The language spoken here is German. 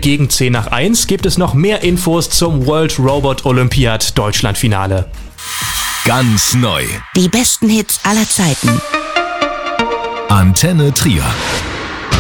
gegen 10 nach 1 gibt es noch mehr Infos zum World Robot Olympiad Deutschlandfinale. Ganz neu. Die besten Hits aller Zeiten. Antenne Trier.